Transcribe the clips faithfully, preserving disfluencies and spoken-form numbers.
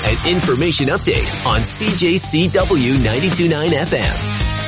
an information update on C J C W ninety-two point nine F M.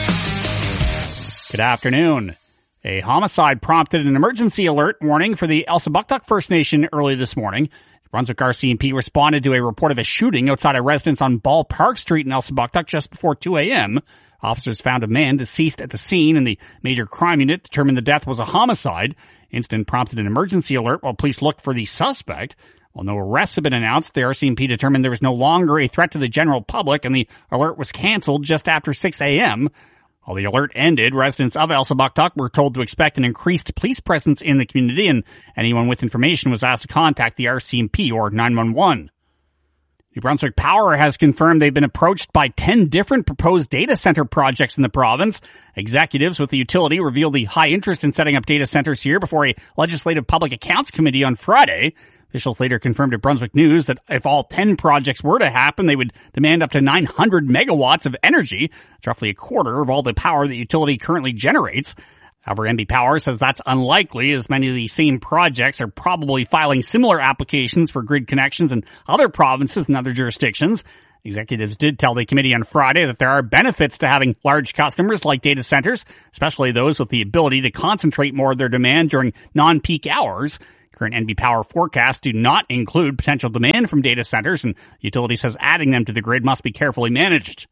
Good afternoon. A homicide prompted an emergency alert warning for the Elsipogtog First Nation early this morning. Brunswick R C M P responded to a report of a shooting outside a residence on Ball Park Street in Elsipogtog just before two a.m. Officers found a man deceased at the scene, and the major crime unit determined the death was a homicide. Incident prompted an emergency alert while police looked for the suspect. While no arrests have been announced, the R C M P determined there was no longer a threat to the general public, and the alert was canceled just after six a.m. While the alert ended, residents of Elsipogtog were told to expect an increased police presence in the community, and anyone with information was asked to contact the R C M P or nine one one. New Brunswick Power has confirmed they've been approached by ten different proposed data center projects in the province. Executives with the utility revealed the high interest in setting up data centers here before a legislative public accounts committee on Friday. Officials later confirmed to Brunswick News that if all ten projects were to happen, they would demand up to nine hundred megawatts of energy. It's roughly a quarter of all the power the utility currently generates. However, N B Power says that's unlikely, as many of these same projects are probably filing similar applications for grid connections in other provinces and other jurisdictions. Executives did tell the committee on Friday that there are benefits to having large customers like data centers, especially those with the ability to concentrate more of their demand during non-peak hours. Current N B Power forecasts do not include potential demand from data centers, and the utility says adding them to the grid must be carefully managed.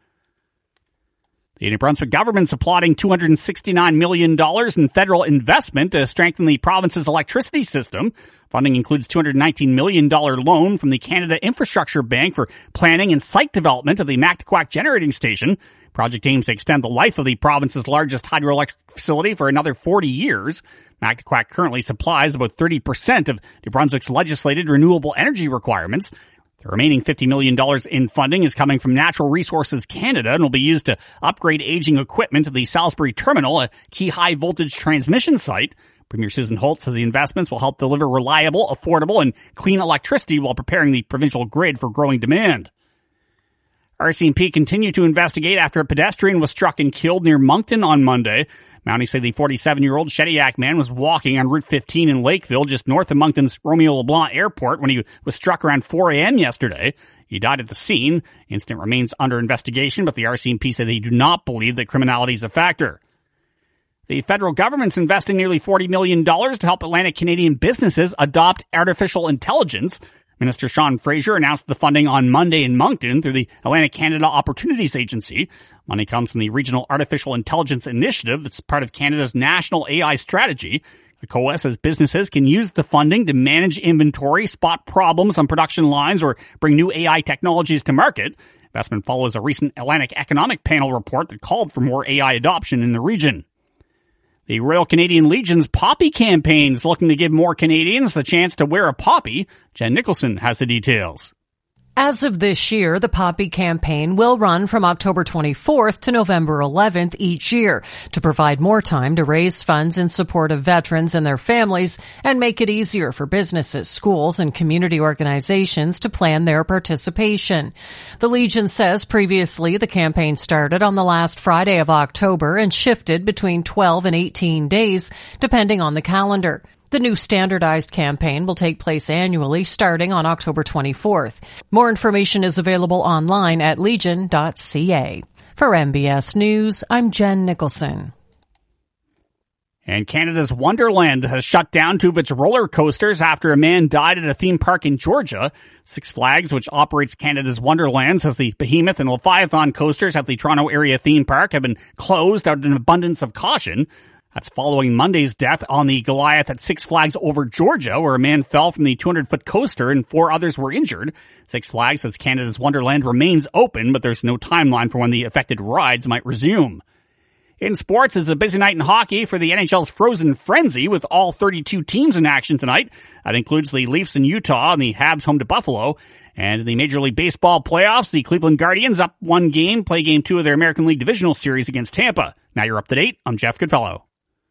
The New Brunswick government's applauding two hundred sixty-nine million dollars in federal investment to strengthen the province's electricity system. Funding includes two hundred nineteen million dollars loan from the Canada Infrastructure Bank for planning and site development of the Mactaquac generating station. Project aims to extend the life of the province's largest hydroelectric facility for another forty years. Mactaquac currently supplies about thirty percent of New Brunswick's legislated renewable energy requirements. The remaining fifty million dollars in funding is coming from Natural Resources Canada and will be used to upgrade aging equipment at the Salisbury Terminal, a key high-voltage transmission site. Premier Susan Holt says the investments will help deliver reliable, affordable, and clean electricity while preparing the provincial grid for growing demand. R C M P continued to investigate after a pedestrian was struck and killed near Moncton on Monday. Mounties say the forty-seven-year-old Shediac man was walking on Route fifteen in Lakeville, just north of Moncton's Romeo LeBlanc Airport, when he was struck around four a.m. yesterday. He died at the scene. The incident remains under investigation, but the R C M P said they do not believe that criminality is a factor. The federal government's investing nearly forty million dollars to help Atlantic Canadian businesses adopt artificial intelligence. Minister Sean Fraser announced the funding on Monday in Moncton through the Atlantic Canada Opportunities Agency. Money comes from the Regional Artificial Intelligence Initiative that's part of Canada's national A I strategy. The C O A says businesses can use the funding to manage inventory, spot problems on production lines, or bring new A I technologies to market. Investment follows a recent Atlantic Economic Panel report that called for more A I adoption in the region. The Royal Canadian Legion's Poppy campaign is looking to give more Canadians the chance to wear a poppy. Jen Nicholson has the details. As of this year, the Poppy campaign will run from October twenty-fourth to November eleventh each year to provide more time to raise funds in support of veterans and their families and make it easier for businesses, schools, and community organizations to plan their participation. The Legion says previously the campaign started on the last Friday of October and shifted between twelve and eighteen days, depending on the calendar. The new standardized campaign will take place annually starting on October twenty-fourth. More information is available online at legion dot c a. For M B S News, I'm Jen Nicholson. And Canada's Wonderland has shut down two of its roller coasters after a man died at a theme park in Georgia. Six Flags, which operates Canada's Wonderland, says the Behemoth and Leviathan coasters at the Toronto area theme park have been closed out of an abundance of caution. That's following Monday's death on the Goliath at Six Flags Over Georgia, where a man fell from the two hundred foot coaster and four others were injured. Six Flags says Canada's Wonderland remains open, but there's no timeline for when the affected rides might resume. In sports, it's a busy night in hockey for the N H L's Frozen Frenzy, with all thirty-two teams in action tonight. That includes the Leafs in Utah and the Habs home to Buffalo. And in the Major League Baseball playoffs, the Cleveland Guardians up one game, play game two of their American League Divisional Series against Tampa. Now you're up to date. I'm Jeff Goodfellow.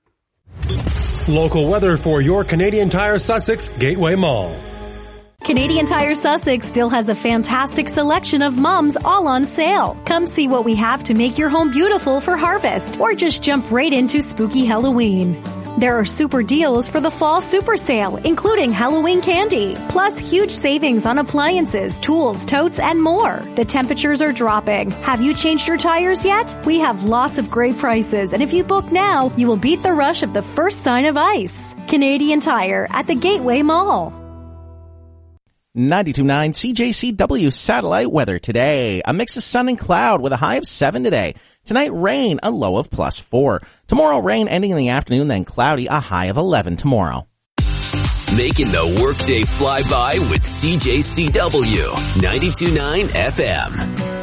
Local weather for your Canadian Tire Sussex Gateway Mall. Canadian Tire Sussex still has a fantastic selection of mums all on sale. Come see what we have to make your home beautiful for harvest, or just jump right into spooky Halloween. There are super deals for the fall super sale, including Halloween candy, plus huge savings on appliances, tools, totes, and more. The temperatures are dropping. Have you changed your tires yet? We have lots of great prices, and if you book now, you will beat the rush of the first sign of ice. Canadian Tire at the Gateway Mall. ninety-two point nine C J C W satellite weather today. A mix of sun and cloud with a high of seven today. Tonight, rain, a low of plus four. Tomorrow, rain ending in the afternoon, then cloudy, a high of eleven tomorrow. Making the workday fly by with C J C W ninety-two point nine F M.